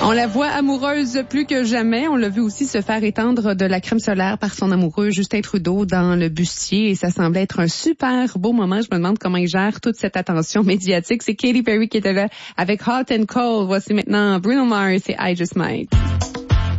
On la voit amoureuse plus que jamais. On l'a vu aussi se faire étendre de la crème solaire par son amoureux Justin Trudeau dans le bustier et ça semblait être un super beau moment. Je me demande comment il gère toute cette attention médiatique. C'est Katy Perry qui était là avec Hot and Cold. Voici maintenant Bruno Mars et I Just Might.